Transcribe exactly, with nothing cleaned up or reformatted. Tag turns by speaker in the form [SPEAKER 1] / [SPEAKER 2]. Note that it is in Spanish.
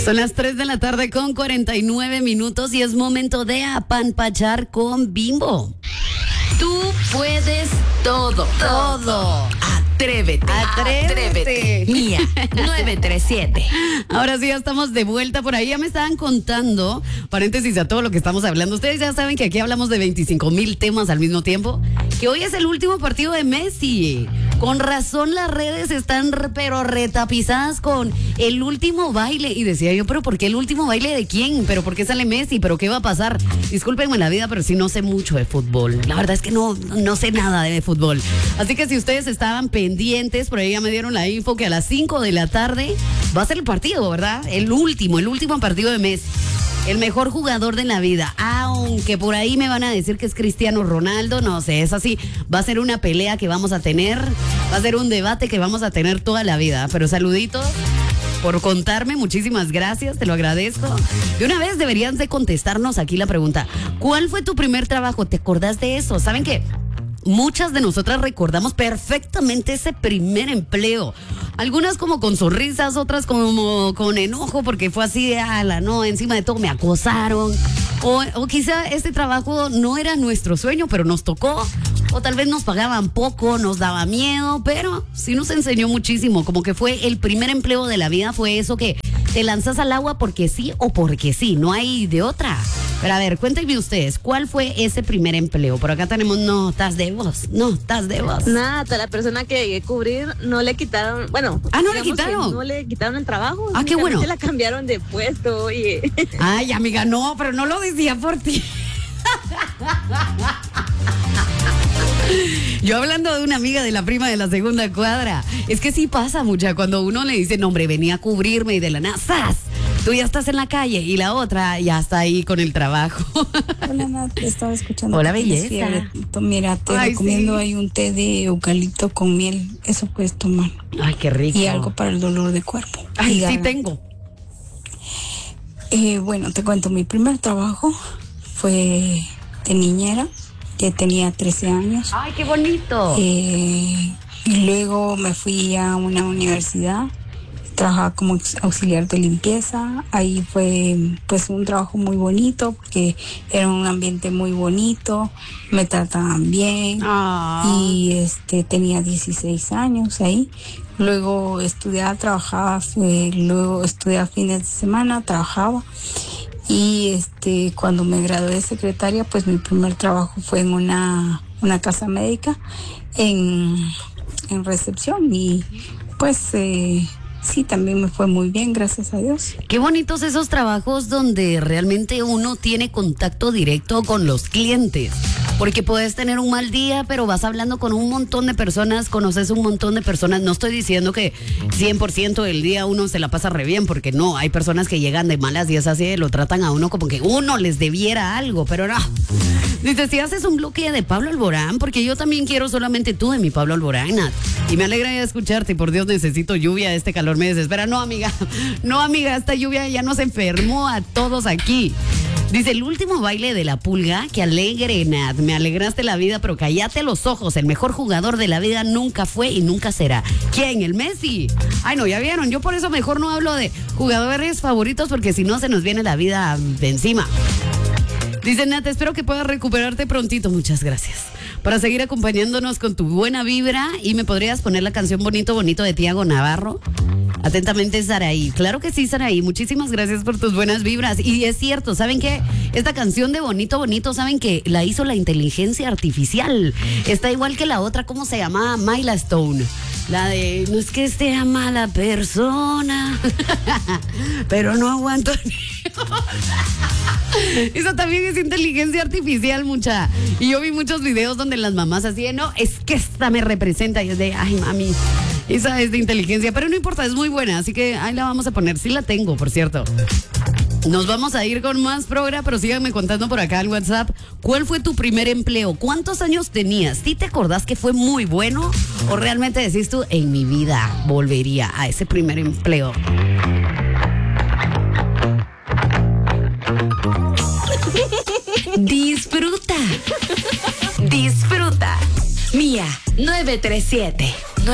[SPEAKER 1] Son las tres de la tarde con cuarenta y nueve minutos y es momento de apanpachar con Bimbo. Tú puedes todo, todo.
[SPEAKER 2] Atrévete.
[SPEAKER 1] Atrévete.
[SPEAKER 2] Atrévete. Mía, nueve tres siete.
[SPEAKER 1] Ahora sí, ya estamos de vuelta por ahí. Ya me estaban contando, paréntesis a todo lo que estamos hablando. Ustedes ya saben que aquí hablamos de veinticinco mil temas al mismo tiempo. Que hoy es el último partido de Messi. Con razón las redes están re- pero retapizadas con el último baile. Y decía yo, pero ¿por qué el último baile de quién? ¿Pero por qué sale Messi? ¿Pero qué va a pasar? Discúlpenme la vida, pero sí no sé mucho de fútbol. La verdad es que no, no sé nada de fútbol. Así que si ustedes estaban pendientes, por ahí ya me dieron la info que a las cinco de la tarde va a ser el partido, ¿verdad? El último, el último partido de Messi. El mejor jugador de la vida, aunque por ahí me van a decir que es Cristiano Ronaldo, no sé, es así, va a ser una pelea que vamos a tener, va a ser un debate que vamos a tener toda la vida, pero saluditos por contarme, muchísimas gracias, te lo agradezco. De una vez deberían de contestarnos aquí la pregunta, ¿cuál fue tu primer trabajo? ¿Te acordás de eso? ¿Saben qué? Muchas de nosotras recordamos perfectamente ese primer empleo. Algunas como con sonrisas, otras como con enojo porque fue así de ala, no, encima de todo me acosaron. O, o quizá este trabajo no era nuestro sueño, pero nos tocó. O tal vez nos pagaban poco, nos daba miedo, pero sí nos enseñó muchísimo. Como que fue el primer empleo de la vida, fue eso que te lanzas al agua porque sí o porque sí, no hay de otra. Pero a ver, cuéntenme ustedes, ¿cuál fue ese primer empleo? Por acá tenemos notas de voz, notas de voz.
[SPEAKER 3] Nada, a la persona que llegué a cubrir no le quitaron, bueno.
[SPEAKER 1] Ah, ¿no le
[SPEAKER 3] digamos que
[SPEAKER 1] quitaron?
[SPEAKER 3] No le quitaron el trabajo.
[SPEAKER 1] Ah, qué bueno.
[SPEAKER 3] La cambiaron de puesto, oye.
[SPEAKER 1] Ay, amiga, no, pero no lo decía por ti. Yo hablando de una amiga de la prima de la segunda cuadra, es que sí pasa mucha cuando uno le dice, no hombre, venía a cubrirme y de la nada, ¡zas! Tú ya estás en la calle y la otra ya está ahí con el trabajo.
[SPEAKER 4] Hola, Nat, estaba escuchando.
[SPEAKER 1] Hola,
[SPEAKER 4] que tienes
[SPEAKER 1] belleza.
[SPEAKER 4] fiebre. Mira, te
[SPEAKER 1] Ay,
[SPEAKER 4] recomiendo,
[SPEAKER 1] sí.
[SPEAKER 4] hay un té de eucalipto con miel, eso puedes tomar.
[SPEAKER 1] Ay, qué rico.
[SPEAKER 4] Y algo para el dolor de cuerpo.
[SPEAKER 1] Ay,
[SPEAKER 4] y
[SPEAKER 1] sí
[SPEAKER 4] garganta.
[SPEAKER 1] tengo.
[SPEAKER 4] Eh, bueno, te cuento, mi primer trabajo fue de niñera, que tenía trece años.
[SPEAKER 1] Ay, qué bonito.
[SPEAKER 4] Eh, y luego me fui a una universidad, trabajaba como auxiliar de limpieza. Ahí fue pues un trabajo muy bonito porque era un ambiente muy bonito, me trataban bien.
[SPEAKER 1] Ah.
[SPEAKER 4] Y este tenía dieciséis años ahí. Luego estudiaba, trabajaba, eh, luego estudiaba fines de semana, trabajaba. Y este cuando me gradué de secretaria, pues mi primer trabajo fue en una, una casa médica en, en recepción y pues eh, sí, también me fue muy bien, gracias a Dios.
[SPEAKER 1] Qué bonitos esos trabajos donde realmente uno tiene contacto directo con los clientes. Porque puedes tener un mal día, pero vas hablando con un montón de personas, conoces un montón de personas. No estoy diciendo que cien por ciento del día uno se la pasa re bien, porque no, hay personas que llegan de malas y es así, lo tratan a uno como que uno les debiera algo, pero no. Dice, si haces un bloque de Pablo Alborán, porque yo también quiero solamente tú de mi Pablo Alborán, Nat. Y me alegra ya escucharte, y por Dios necesito lluvia, este calor me desespera. No, amiga, no, amiga, esta lluvia ya nos enfermó a todos aquí. Dice, el último baile de la pulga, que alegre, Nat, me alegraste la vida, pero cállate los ojos, el mejor jugador de la vida nunca fue y nunca será. ¿Quién? ¿El Messi? Ay, no, ya vieron, yo por eso mejor no hablo de jugadores favoritos, porque si no se nos viene la vida de encima. Dice, Nat, espero que puedas recuperarte prontito, muchas gracias. Para seguir acompañándonos con tu buena vibra, y me podrías poner la canción Bonito, Bonito de Tiago Navarro. Atentamente, Saraí. Claro que sí, Saraí. Muchísimas gracias por tus buenas vibras. Y es cierto, ¿saben qué? Esta canción de Bonito, Bonito, ¿saben que la hizo la inteligencia artificial? Está igual que la otra, ¿cómo se llama? Myla Stone. La de, no es que sea mala persona, pero no aguanto. Eso también es inteligencia artificial, mucha. Y yo vi muchos videos donde las mamás así de, no, es que esta me representa. Y es de, ay, mami, esa es de inteligencia. Pero no importa, es muy buena, así que ahí la vamos a poner. Sí la tengo, por cierto. Nos vamos a ir con más programa, pero síganme contando por acá al WhatsApp. ¿Cuál fue tu primer empleo? ¿Cuántos años tenías? ¿Sí te acordás que fue muy bueno? ¿O realmente decís tú, en mi vida volvería a ese primer empleo?
[SPEAKER 2] Disfruta. Disfruta. Mía, nueve tres siete.